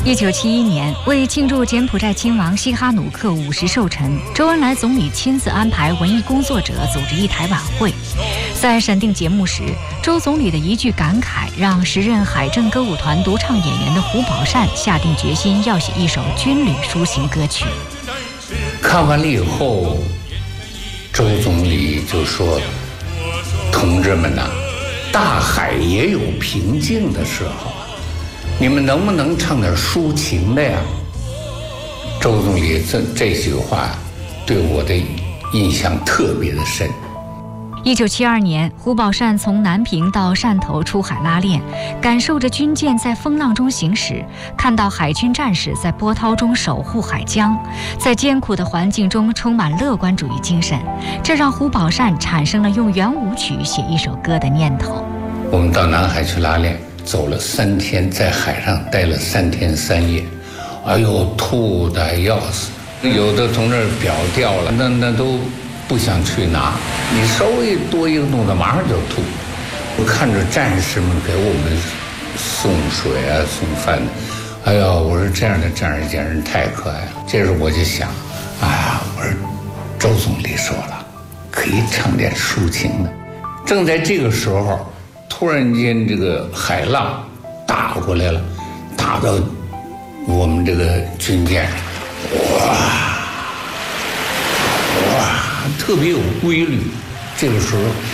1971年，为庆祝柬埔寨亲王西哈努克50寿辰，周恩来总理亲自安排文艺工作者组织一台晚会。在审定节目时，周总理的一句感慨，让时任海政歌舞团独唱演员的胡宝善下定决心要写一首军旅抒情歌曲。 看完了以后，周总理就说：“同志们呐，大海也有平静的时候。”你们能不能唱点抒情的呀？周总理这句话对我的印象特别的深。 1972年，胡宝善从南平到汕头出海拉练，感受着军舰在风浪中行驶，看到海军战士在波涛中守护海疆，在艰苦的环境中充满乐观主义精神，这让胡宝善产生了用圆舞曲写一首歌的念头。 我们到南海去拉练，走了3天，在海上待了3天3夜，哎呦，吐得要死！有的从那儿表掉了，那都不想去拿，你稍微多一个动作，马上就吐。我看着战士们给我们送水啊、送饭的，哎呀，我说这样的战士简直太可爱了。这时候我就想，哎呀，我说周总理说了，可以唱点抒情的。正在这个时候，突然间这个海浪打过来了，打到我们这个军舰上，哇，特别有规律。这个时候